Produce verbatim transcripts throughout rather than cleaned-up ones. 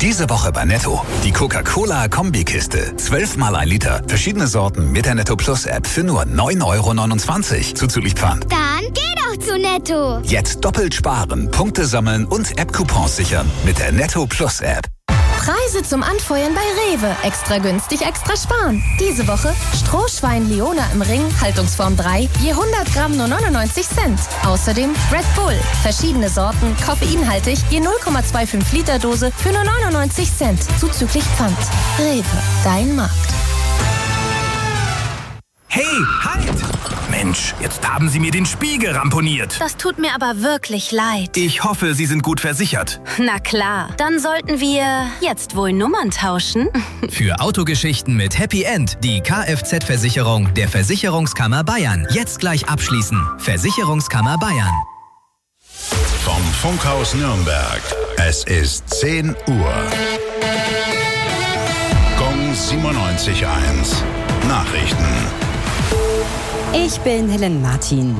Diese Woche bei Netto. Die Coca-Cola-Kombikiste. zwölf mal ein Liter. Verschiedene Sorten mit der Netto Plus App für nur neun Euro neunundzwanzig. Zuzüglich Pfand. Dann geh doch zu Netto. Jetzt doppelt sparen, Punkte sammeln und App-Coupons sichern mit der Netto Plus App. Preise zum Anfeuern bei Rewe. Extra günstig, extra sparen. Diese Woche Strohschwein Leona im Ring, Haltungsform drei, je hundert Gramm nur neunundneunzig Cent. Außerdem Red Bull. Verschiedene Sorten, koffeinhaltig, je null Komma fünfundzwanzig Liter Dose für nur neunundneunzig Cent. Zuzüglich Pfand. Rewe, dein Markt. Hey, halt! Mensch, jetzt haben Sie mir den Spiegel ramponiert. Das tut mir aber wirklich leid. Ich hoffe, Sie sind gut versichert. Na klar, dann sollten wir jetzt wohl Nummern tauschen. Für Autogeschichten mit Happy End die Kfz-Versicherung der Versicherungskammer Bayern. Jetzt gleich abschließen. Versicherungskammer Bayern. Vom Funkhaus Nürnberg. Es ist zehn Uhr. Gong siebenundneunzig Komma eins. Nachrichten. Ich bin Helen Martin.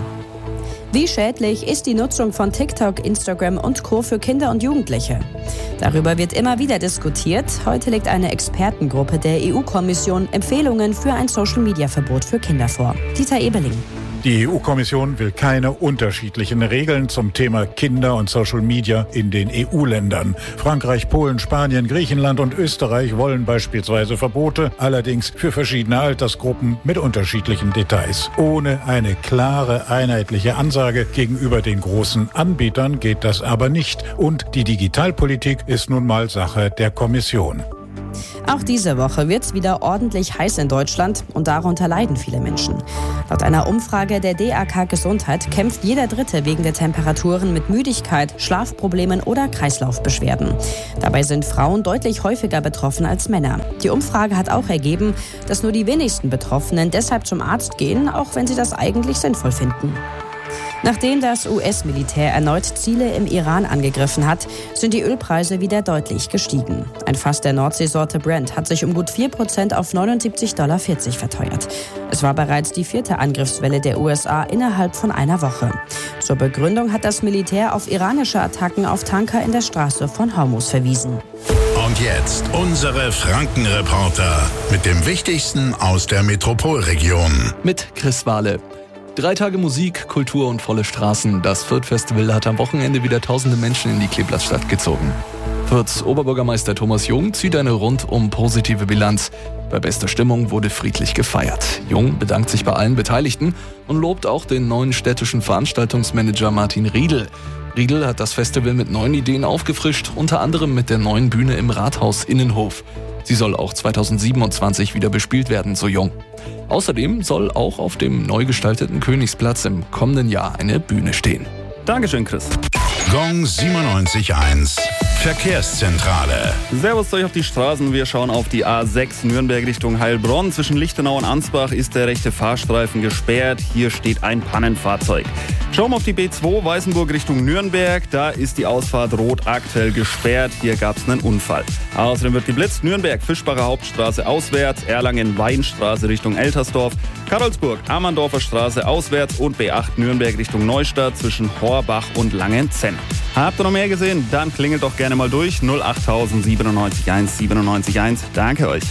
Wie schädlich ist die Nutzung von TikTok, Instagram und Co. für Kinder und Jugendliche? Darüber wird immer wieder diskutiert. Heute legt eine Expertengruppe der E U-Kommission Empfehlungen für ein Social-Media-Verbot für Kinder vor. Dieter Eberling. Die E U-Kommission will keine unterschiedlichen Regeln zum Thema Kinder und Social Media in den E U-Ländern. Frankreich, Polen, Spanien, Griechenland und Österreich wollen beispielsweise Verbote, allerdings für verschiedene Altersgruppen mit unterschiedlichen Details. Ohne eine klare, einheitliche Ansage gegenüber den großen Anbietern geht das aber nicht. Und die Digitalpolitik ist nun mal Sache der Kommission. Auch diese Woche wird es wieder ordentlich heiß in Deutschland und darunter leiden viele Menschen. Laut einer Umfrage der D A K Gesundheit kämpft jeder Dritte wegen der Temperaturen mit Müdigkeit, Schlafproblemen oder Kreislaufbeschwerden. Dabei sind Frauen deutlich häufiger betroffen als Männer. Die Umfrage hat auch ergeben, dass nur die wenigsten Betroffenen deshalb zum Arzt gehen, auch wenn sie das eigentlich sinnvoll finden. Nachdem das U S-Militär erneut Ziele im Iran angegriffen hat, sind die Ölpreise wieder deutlich gestiegen. Ein Fass der Nordseesorte Brent hat sich um gut vier Prozent auf neunundsiebzig Komma vierzig Dollar verteuert. Es war bereits die vierte Angriffswelle der U S A innerhalb von einer Woche. Zur Begründung hat das Militär auf iranische Attacken auf Tanker in der Straße von Hormuz verwiesen. Und jetzt unsere Franken-Reporter mit dem Wichtigsten aus der Metropolregion. Mit Chris Wahle. Drei Tage Musik, Kultur und volle Straßen. Das Fürth-Festival hat am Wochenende wieder tausende Menschen in die Kleeblattstadt gezogen. Fürths Oberbürgermeister Thomas Jung zieht eine rundum positive Bilanz. Bei bester Stimmung wurde friedlich gefeiert. Jung bedankt sich bei allen Beteiligten und lobt auch den neuen städtischen Veranstaltungsmanager Martin Riedel. Riedel hat das Festival mit neuen Ideen aufgefrischt, unter anderem mit der neuen Bühne im Rathaus Innenhof. Sie soll auch zweitausendsiebenundzwanzig wieder bespielt werden, so Jung. Außerdem soll auch auf dem neu gestalteten Königsplatz im kommenden Jahr eine Bühne stehen. Dankeschön, Chris. Gong siebenundneunzig Komma eins. Verkehrszentrale. Servus euch auf die Straßen. Wir schauen auf die A sechs Nürnberg Richtung Heilbronn. Zwischen Lichtenau und Ansbach ist der rechte Fahrstreifen gesperrt. Hier steht ein Pannenfahrzeug. Schauen wir auf die B zwei Weißenburg Richtung Nürnberg. Da ist die Ausfahrt rot aktuell gesperrt. Hier gab es einen Unfall. Außerdem wird geblitzt. Nürnberg Fischbacher Hauptstraße auswärts, Erlangen Weinstraße Richtung Eltersdorf, Karolsburg Ammerndorfer Straße auswärts und B acht Nürnberg Richtung Neustadt zwischen Horbach und Langenzenn. Habt ihr noch mehr gesehen? Dann klingelt doch gerne mal durch. null acht siebenundneunzig eins siebenundneunzig eins. Danke euch.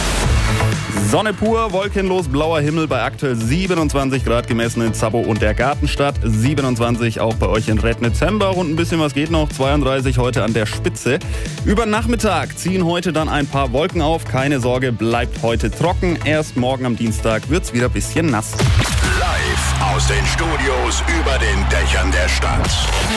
Sonne pur, wolkenlos, blauer Himmel bei aktuell siebenundzwanzig Grad gemessen in Zappo und der Gartenstadt. siebenundzwanzig auch bei euch in Rednitzembach und ein bisschen was geht noch. zweiunddreißig heute an der Spitze. Über Nachmittag ziehen heute dann ein paar Wolken auf. Keine Sorge, bleibt heute trocken. Erst morgen am Dienstag wird's wieder ein bisschen nass. Live aus den Studios über den Dächern der Stadt.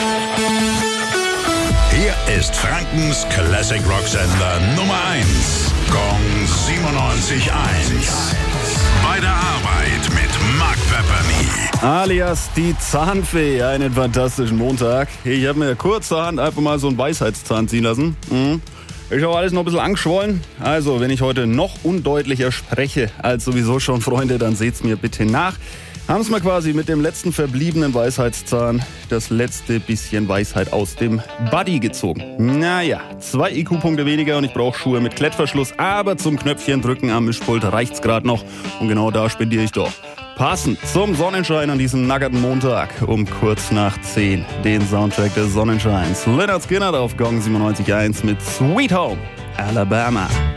Hier ist Frankens Classic Rock Sender Nummer eins. Gong siebenundneunzig Komma eins. Bei der Arbeit mit Mark Pepperny. Alias die Zahnfee. Einen fantastischen Montag. Ich habe mir kurzerhand einfach mal so einen Weisheitszahn ziehen lassen. Mhm. Ich habe alles noch ein bisschen angeschwollen. Also, wenn ich heute noch undeutlicher spreche als sowieso schon, Freunde, dann seht's mir bitte nach. Haben es mal quasi mit dem letzten verbliebenen Weisheitszahn das letzte bisschen Weisheit aus dem Buddy gezogen. Naja, zwei I Q-Punkte weniger und ich brauche Schuhe mit Klettverschluss, aber zum Knöpfchen drücken am Mischpult reicht's gerade noch und genau da spendiere ich doch Passend zum Sonnenschein an diesem nackerten Montag um kurz nach zehn. Den Soundtrack des Sonnenscheins. Lynyrd Skynyrd auf Gong siebenundneunzig Komma eins mit Sweet Home Alabama.